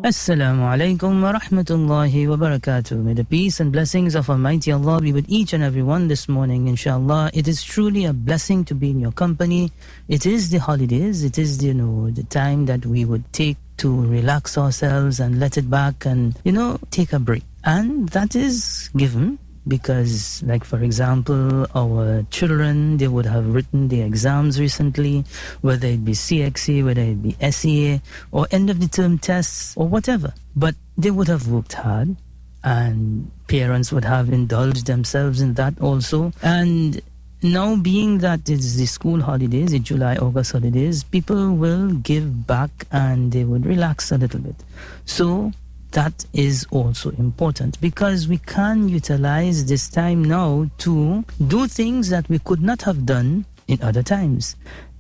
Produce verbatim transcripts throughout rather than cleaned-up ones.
Assalamu alaikum wa rahmatullahi wa barakatuh. May the peace and blessings of Almighty Allah be with each and every one this morning, inshallah. It is truly a blessing to be in your company. It is the holidays. It is, you know, the time that we would take to relax ourselves and let it back and, you know, take a break. And that is given because, like, for example, our children, they would have written the exams recently, whether it be C X A, whether it be S E A, or end of the term tests, or whatever. But they would have worked hard, and parents would have indulged themselves in that also. And now, being that it's the school holidays, the July, August holidays, people will give back and they would relax a little bit. So that is also important because we can utilize this time now to do things that we could not have done in other times.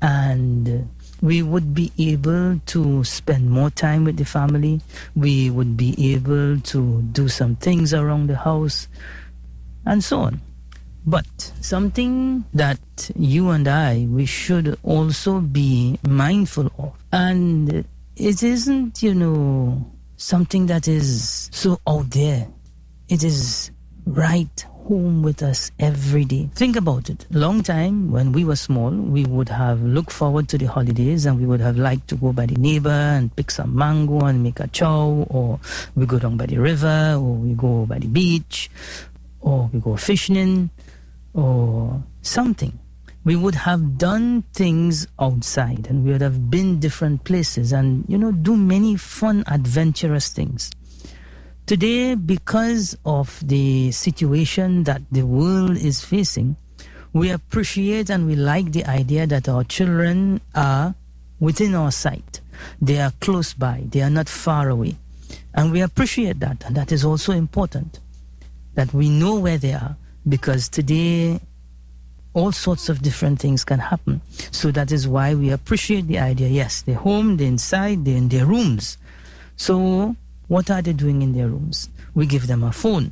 And we would be able to spend more time with the family. We would be able to do some things around the house and so on. But something that you and I, we should also be mindful of. And it isn't, you know, something that is so out there. It is right home with us every day. Think about it. Long time when we were small, we would have looked forward to the holidays and we would have liked to go by the neighbor and pick some mango and make a chow, or we go down by the river, or we go by the beach, or we go fishing, or something. We would have done things outside and we would have been different places and, you know, do many fun, adventurous things. Today, because of the situation that the world is facing, we appreciate and we like the idea that our children are within our sight. They are close by. They are not far away. And we appreciate that. And that is also important, that we know where they are, because today all sorts of different things can happen. So that is why we appreciate the idea. Yes, they're home, they're inside, they're in their rooms. So what are they doing in their rooms? We give them a phone,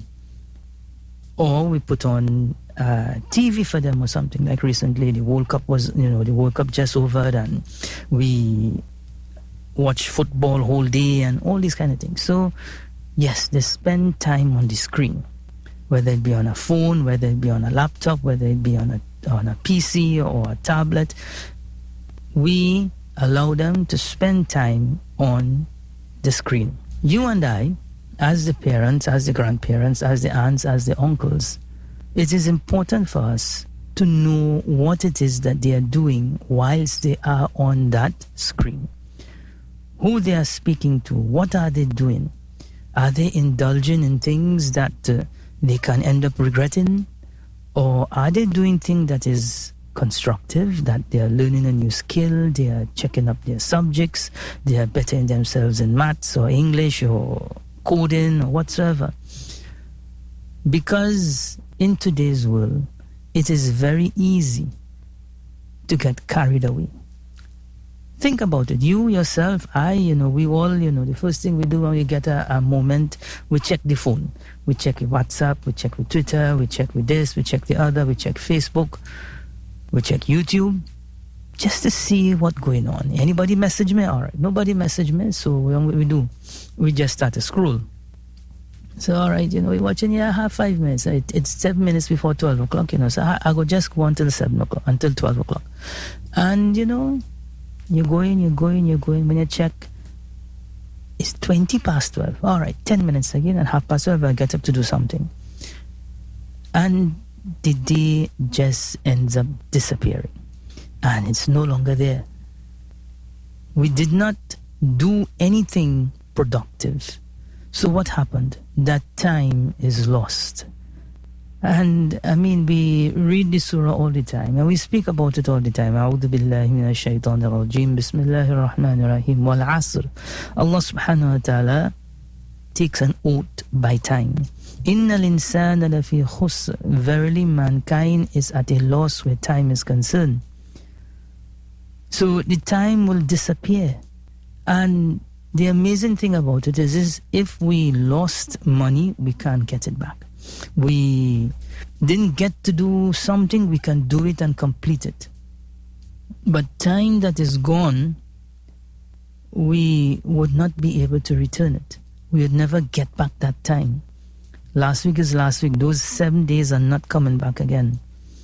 or we put on uh, T V for them or something. Like recently, the World Cup was, you know, the World Cup just over, and we watch football whole day and all these kind of things. So yes, they spend time on the screen, whether it be on a phone, whether it be on a laptop, whether it be on a on a P C or a tablet. We allow them to spend time on the screen. You and I, as the parents, as the grandparents, as the aunts, as the uncles, it is important for us to know what it is that they are doing whilst they are on that screen. Who they are speaking to, what are they doing? Are they indulging in things that uh, they can end up regretting? Or are they doing things that is constructive, that they are learning a new skill, they are checking up their subjects, they are bettering themselves in maths or English or coding or whatsoever? Because in today's world, it is very easy to get carried away. Think about it. You, yourself, I, you know, we all, you know, the first thing we do when we get a, a moment, we check the phone. We check with WhatsApp, we check with Twitter, we check with this, we check the other, we check Facebook, we check YouTube, just to see what's going on. Anybody message me? All right. Nobody message me, so what we do? We just start to scroll. So, all right, you know, we're watching, yeah, half five minutes. It, it's seven minutes before twelve o'clock, you know, so I, I go just go until seven o'clock, until twelve o'clock. And, you know, you go in, you go in, you go in. When you check, it's twenty past twelve. All right, ten minutes again, and half past twelve, I get up to do something. And the day just ends up disappearing. And it's no longer there. We did not do anything productive. So what happened? That time is lost. And I mean, we read the surah all the time and we speak about it all the time. A'udhu billahi minash shaitanir rajim. Bismillahir rahmanir rahim. Wal asr. Allah subhanahu wa ta'ala takes an oath by time. Innal insana lafi khusr. Verily mankind is at a loss where time is concerned. So the time will disappear. And the amazing thing about it is, is if we lost money, we can't get it back. We didn't get to do something, we can do it and complete it. But time that is gone, we would not be able to return it. We would never get back that time. Last week is last week. Those seven days are not coming back again.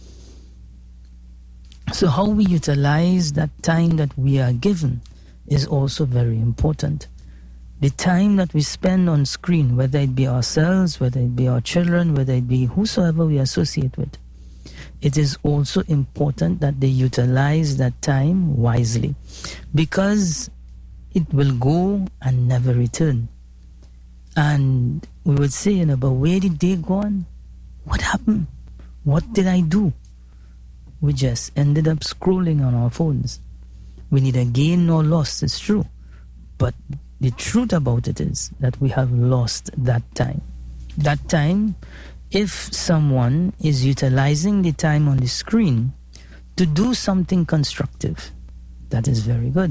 So how we utilize that time that we are given is also very important. The time that we spend on screen, whether it be ourselves, whether it be our children, whether it be whosoever we associate with, it is also important that they utilize that time wisely, because it will go and never return. And we would say, you know, but where did they go on? What happened? What did I do? We just ended up scrolling on our phones. We neither gain nor lost, it's true. But the truth about it is that we have lost that time. That time, if someone is utilizing the time on the screen to do something constructive, that is very good.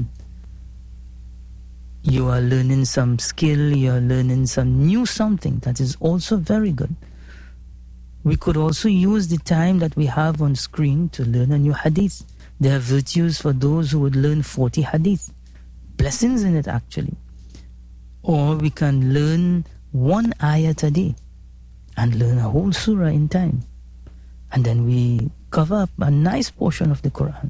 You are learning some skill, you are learning some new something, that is also very good. We could also use the time that we have on screen to learn a new hadith. There are virtues for those who would learn forty hadith. Blessings in it, actually. Or we can learn one ayat a day and learn a whole surah in time. And then we cover up a nice portion of the Quran.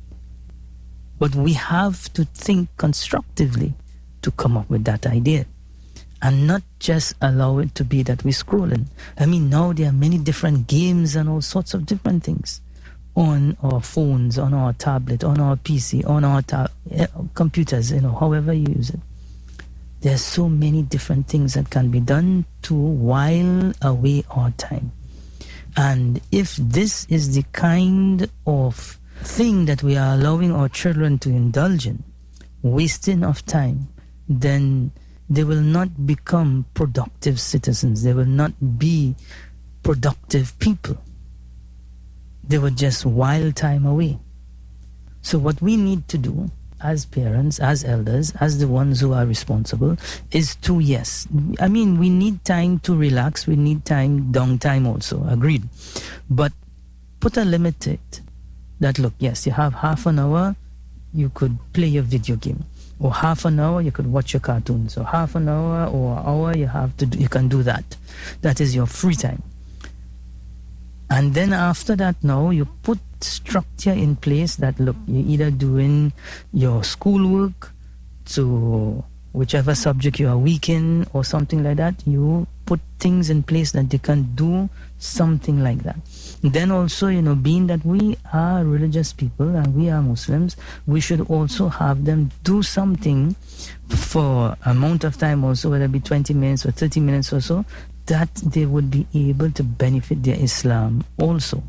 But we have to think constructively to come up with that idea, and not just allow it to be that we're scrolling. I mean, now there are many different games and all sorts of different things on our phones, on our tablet, on our P C, on our ta- computers, you know, however you use it. There are so many different things that can be done to while away our time. And if this is the kind of thing that we are allowing our children to indulge in, wasting of time, then they will not become productive citizens. They will not be productive people. They will just while time away. So what we need to do as parents, as elders, as the ones who are responsible, is to, yes, I mean, we need time to relax. We need time, downtime also, agreed. But put a limit to it. That, look, yes, you have half an hour, you could play your video game. Or half an hour, you could watch your cartoons. Or half an hour or an hour, you have to do, you can do that. That is your free time. And then after that, now you put structure in place that, look, you're either doing your schoolwork to whichever subject you are weak in or something like that. You put things in place that they can do something like that. Then also, you know, being that we are religious people and we are Muslims, we should also have them do something for amount of time also, whether it be twenty minutes or thirty minutes or so, that they would be able to benefit their Islam also.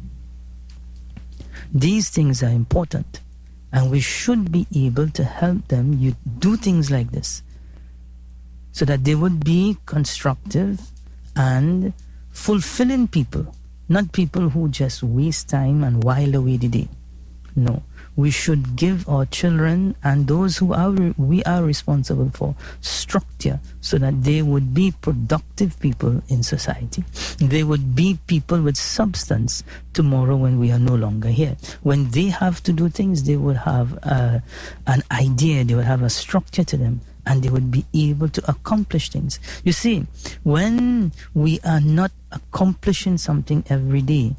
These things are important, and we should be able to help them you do things like this so that they would be constructive and fulfilling people, not people who just waste time and while away the day. No, we should give our children and those who are we are responsible for structure so that they would be productive people in society. They would be people with substance tomorrow when we are no longer here. When they have to do things, they would have uh, an idea, they would have a structure to them, and they would be able to accomplish things. You see, when we are not accomplishing something every day,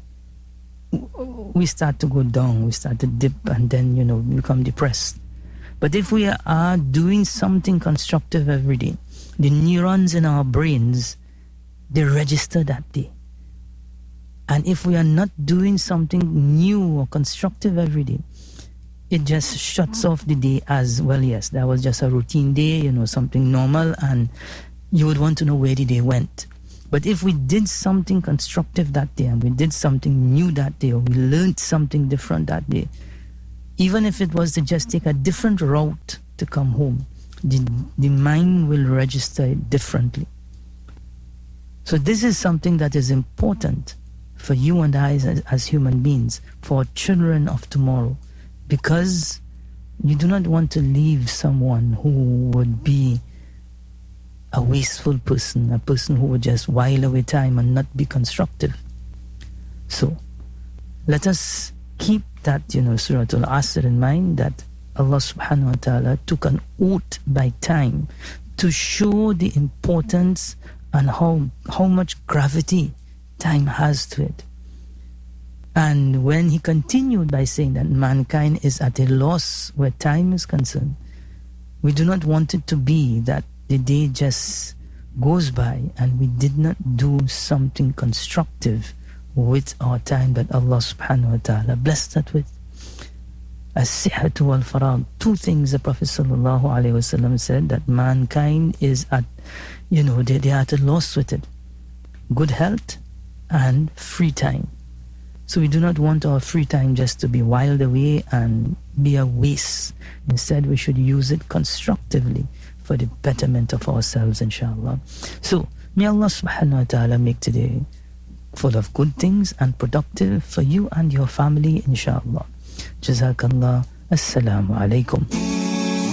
we start to go down, we start to dip, and then, you know, become depressed. But if we are doing something constructive every day, the neurons in our brains, they register that day. And if we are not doing something new or constructive every day, it just shuts off the day as, well, yes, that was just a routine day, you know, something normal, and you would want to know where the day went. But if we did something constructive that day, and we did something new that day, or we learned something different that day, even if it was to just take a different route to come home, the, the mind will register it differently. So this is something that is important for you and I as, as human beings, for children of tomorrow, because you do not want to leave someone who would be a wasteful person, a person who would just while away time and not be constructive. So let us keep that, you know, Surah Al-Asr in mind, that Allah subhanahu wa ta'ala took an oath by time to show the importance and how, how much gravity time has to it. And when he continued by saying that mankind is at a loss where time is concerned, we do not want it to be that the day just goes by and we did not do something constructive with our time that Allah subhanahu wa ta'ala blessed us with. As-sihhatu wal faragh. Two things the Prophet sallallahu alaihi wasallam said that mankind is at, you know, they, they are at a loss with it. Good health and free time. So we do not want our free time just to be whiled away and be a waste. Instead, we should use it constructively for the betterment of ourselves, inshallah. So, may Allah subhanahu wa ta'ala make today full of good things and productive for you and your family, inshallah. Jazakallah. Assalamu alaikum.